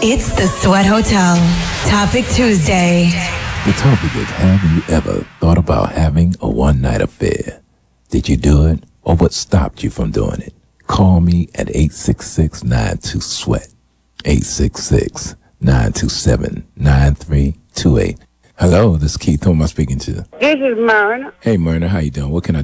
It's the Sweat Hotel. Topic Tuesday. The topic is, have you ever thought about having a one-night affair? Did you do it, or what stopped you from doing it? Call me at 866-92-SWEAT, 866-927-9328. Hello, this is Keith. Who am I speaking to? This is Myrna. Hey, Myrna, how you doing? What can I